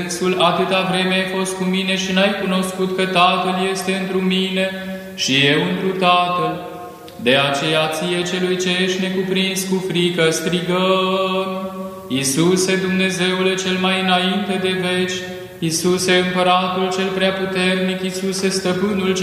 Atâta vreme ai fost cu mine și n-ai cunoscut că Tatăl este întru mine și eu întru Tatăl. De aceea ție celui ce ești necuprins cu frică strigăm: Iisuse, Dumnezeule cel mai înainte de veci, Iisuse, Împăratul cel preaputernic, Iisuse, Stăpânul cel